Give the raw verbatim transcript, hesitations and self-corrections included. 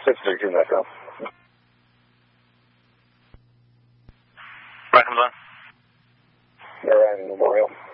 six thirty-two Metro. Right, comes on. Air Memorial.